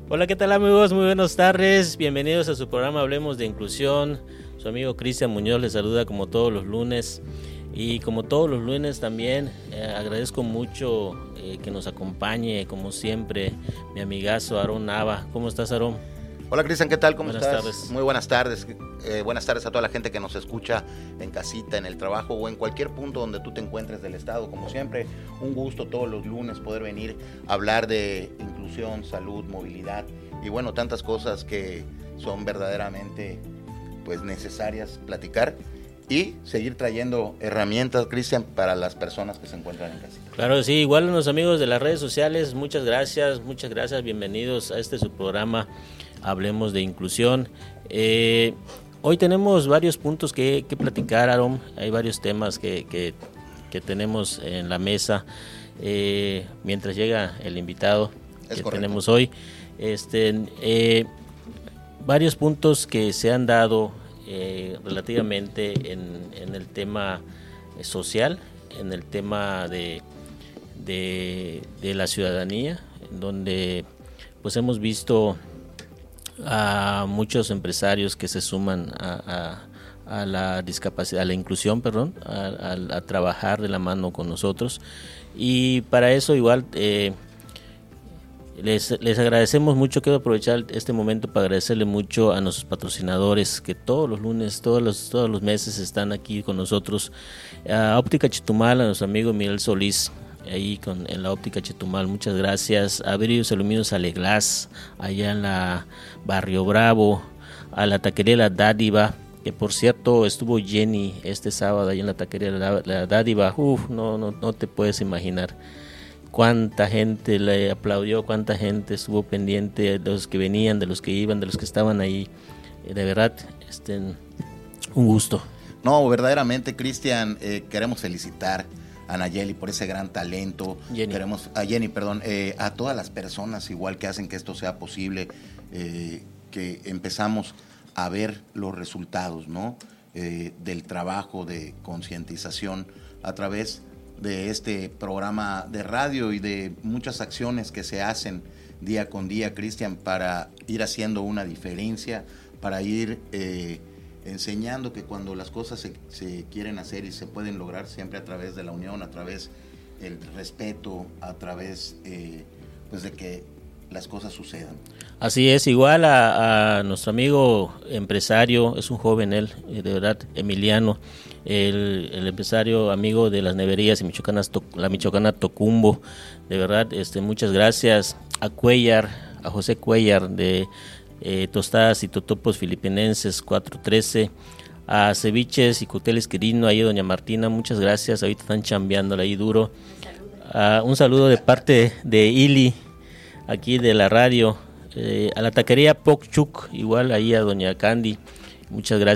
Hola, ¿qué tal amigos? Muy buenas tardes, bienvenidos a su programa Hablemos de Inclusión. Su amigo Cristian Muñoz les saluda como todos los lunes. Y como todos los lunes también agradezco mucho que nos acompañe, como siempre, mi amigazo Aarón Nava. ¿Cómo estás, Aarón? Hola Cristian, ¿qué tal? ¿Cómo Buenas estás? Tardes. Muy buenas tardes. Buenas tardes a toda la gente que nos escucha en casita, en el trabajo o en cualquier punto donde tú te encuentres del estado. Como siempre, un gusto todos los lunes poder venir a hablar de inclusión, salud, movilidad y bueno, tantas cosas que son verdaderamente pues necesarias platicar y seguir trayendo herramientas, Cristian, para las personas que se encuentran en casita. Claro, sí, igual a los amigos de las redes sociales, muchas gracias, bienvenidos a su programa Hablemos de Inclusión. Hoy tenemos varios puntos que platicar, Aaron. Hay varios temas que tenemos en la mesa mientras llega el invitado que tenemos hoy. Varios puntos que se han dado relativamente en el tema social, en el tema de la ciudadanía, donde pues hemos visto a muchos empresarios que se suman a la discapacidad, a la inclusión, a trabajar de la mano con nosotros, y para eso igual les agradecemos mucho. Quiero aprovechar este momento para agradecerle mucho a nuestros patrocinadores que todos los lunes, todos los meses están aquí con nosotros. A Óptica Chetumal, a nuestro amigo Miguel Solís, ahí en la Óptica Chetumal, muchas gracias. A Vidrios Aluminios Aleglas, allá en la Barrio Bravo. A la Taquería La Dádiva, que por cierto estuvo Jenny este sábado ahí en la Taquería La Dádiva. No te puedes imaginar cuánta gente le aplaudió, cuánta gente estuvo pendiente, de los que venían, de los que iban, de los que estaban ahí. De verdad, un gusto. No, verdaderamente, Cristian, queremos felicitar a Nayeli por ese gran talento. A todas las personas igual que hacen que esto sea posible, que empezamos a ver los resultados, ¿no? Del trabajo de concientización a través de este programa de radio y de muchas acciones que se hacen día con día, Cristian, para ir haciendo una diferencia, para ir enseñando que cuando las cosas se quieren hacer y se pueden lograr siempre a través de la unión, a través del respeto, a través pues de que las cosas sucedan. Así es, igual a nuestro amigo empresario, es un joven él, de verdad, Emiliano, el empresario amigo de las neverías la Michoacana Tocumbo, de verdad, muchas gracias. A Cuellar, a José Cuellar de Tostadas y Totopos Filipinenses 413, a Ceviches y Cócteles Quirino, ahí doña Martina, muchas gracias, ahorita están chambeándola ahí duro. Un saludo de parte de Ili, aquí de la radio. A la Taquería Pokchuk, igual ahí a doña Candy, muchas gracias.